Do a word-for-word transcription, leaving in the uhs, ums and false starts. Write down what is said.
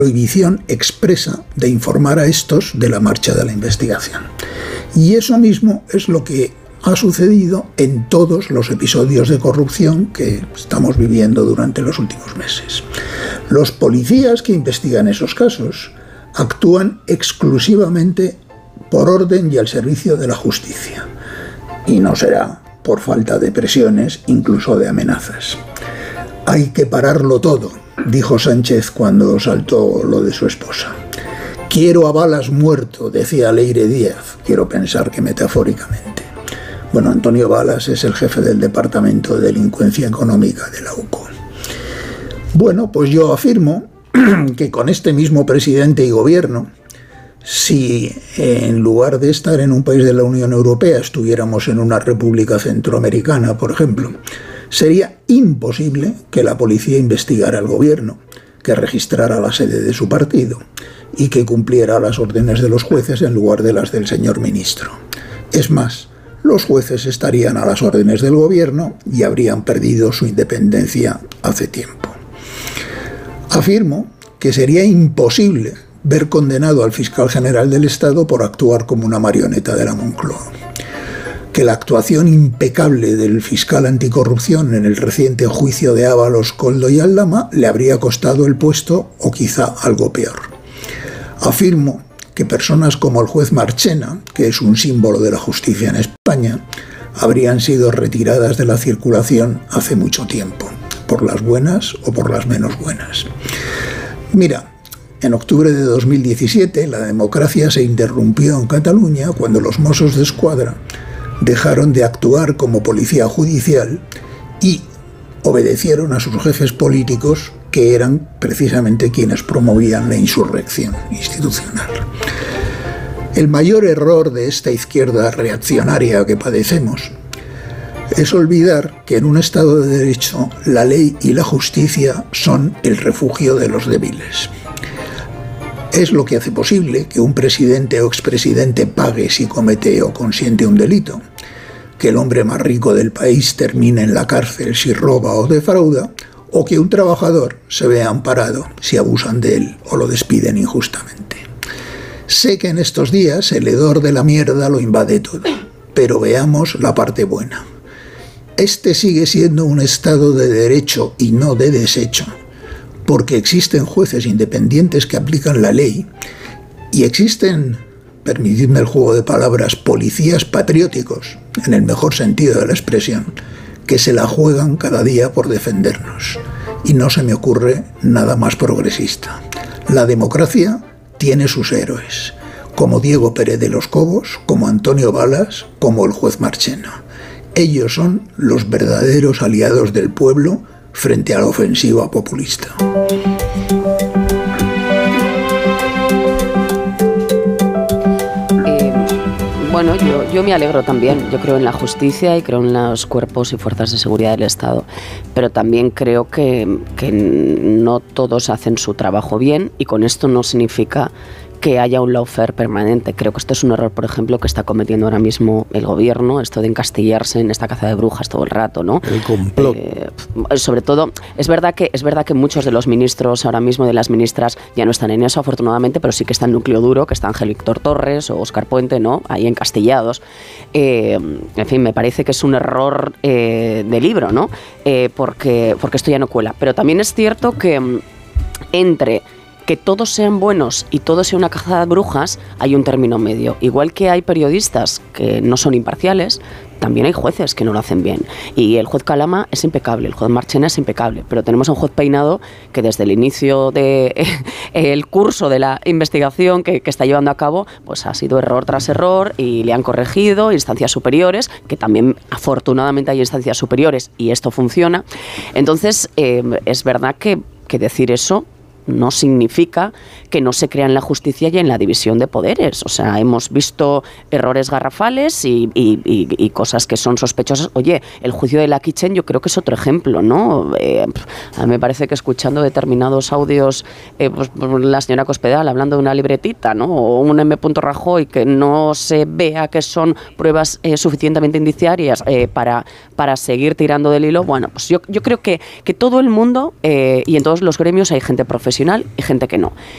prohibición expresa de informar a estos de la marcha de la investigación. Y eso mismo es lo que ha sucedido en todos los episodios de corrupción que estamos viviendo durante los últimos meses. Los policías que investigan esos casos actúan exclusivamente por orden y al servicio de la justicia. Y no será por falta de presiones, incluso de amenazas. Hay que pararlo todo, dijo Sánchez cuando saltó lo de su esposa. Quiero a Balas muerto, decía Leire Díaz, quiero pensar que metafóricamente. Bueno, Antonio Balas es el jefe del Departamento de Delincuencia Económica de la U C O. Bueno, pues yo afirmo que con este mismo presidente y gobierno, si en lugar de estar en un país de la Unión Europea estuviéramos en una república centroamericana, por ejemplo, sería imposible que la policía investigara al gobierno, que registrara la sede de su partido y que cumpliera las órdenes de los jueces en lugar de las del señor ministro. Es más, los jueces estarían a las órdenes del gobierno y habrían perdido su independencia hace tiempo. Afirmo que sería imposible ver condenado al fiscal general del Estado por actuar como una marioneta de la Moncloa. Que la actuación impecable del fiscal anticorrupción en el reciente juicio de Ábalos, Koldo y Aldama le habría costado el puesto o quizá algo peor. Afirmo que personas como el juez Marchena, que es un símbolo de la justicia en España, habrían sido retiradas de la circulación hace mucho tiempo, por las buenas o por las menos buenas. Mira, en octubre de dos mil diecisiete la democracia se interrumpió en Cataluña cuando los Mossos d'Esquadra dejaron de actuar como policía judicial y obedecieron a sus jefes políticos, que eran precisamente quienes promovían la insurrección institucional. El mayor error de esta izquierda reaccionaria que padecemos es olvidar que en un Estado de Derecho la ley y la justicia son el refugio de los débiles. Es lo que hace posible que un presidente o expresidente pague si comete o consiente un delito, que el hombre más rico del país termine en la cárcel si roba o defrauda, o que un trabajador se vea amparado si abusan de él o lo despiden injustamente. Sé que en estos días el hedor de la mierda lo invade todo, pero veamos la parte buena. Este sigue siendo un Estado de derecho y no de desecho, porque existen jueces independientes que aplican la ley y existen, permitidme el juego de palabras, policías patrióticos, en el mejor sentido de la expresión, que se la juegan cada día por defendernos. Y no se me ocurre nada más progresista. La democracia tiene sus héroes, como Diego Pérez de los Cobos, como Antonio Balas, como el juez Marchena. Ellos son los verdaderos aliados del pueblo frente a la ofensiva populista. Eh, bueno, yo, yo me alegro también. Yo creo en la justicia y creo en los cuerpos y fuerzas de seguridad del Estado. Pero también creo que, que no todos hacen su trabajo bien, y con esto no significa que haya un lawfare permanente. Creo que esto es un error, por ejemplo, que está cometiendo ahora mismo el gobierno, esto de encastillarse en esta caza de brujas todo el rato, ¿no? El complot. Eh, sobre todo, es verdad que es verdad que muchos de los ministros ahora mismo, de las ministras, ya no están en eso, afortunadamente, pero sí que está el núcleo duro, que está Ángel Víctor Torres o Óscar Puente, ¿no? Ahí encastillados. Eh, en fin, me parece que es un error eh, de libro, ¿no? Eh, porque, porque esto ya no cuela. Pero también es cierto que entre que todos sean buenos y todo sea una caza de brujas, hay un término medio. Igual que hay periodistas que no son imparciales, también hay jueces que no lo hacen bien. Y el juez Calama es impecable, el juez Marchena es impecable, pero tenemos a un juez Peinado que desde el inicio del de, curso de la investigación que, que está llevando a cabo, pues ha sido error tras error y le han corregido instancias superiores, que también afortunadamente hay instancias superiores y esto funciona. Entonces, eh, es verdad que, que decir eso no significa que no se crea en la justicia y en la división de poderes. O sea, hemos visto errores garrafales y, y, y, y cosas que son sospechosas. Oye, el juicio de Lucky Chen yo creo que es otro ejemplo, ¿no? Eh, a mí me parece que escuchando determinados audios, eh, pues, la señora Cospedal hablando de una libretita, ¿no? O un M. Rajoy, que no se vea que son pruebas eh, suficientemente indiciarias eh, para, para seguir tirando del hilo. Bueno, pues yo, yo creo que, que todo el mundo eh, y en todos los gremios hay gente profesional y gente que no.